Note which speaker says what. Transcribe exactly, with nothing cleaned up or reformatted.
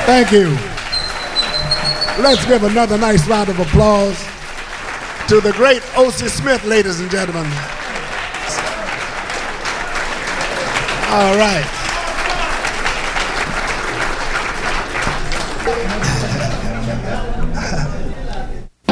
Speaker 1: Thank you. Let's give another nice round of applause to the great O C Smith, ladies and gentlemen. All right.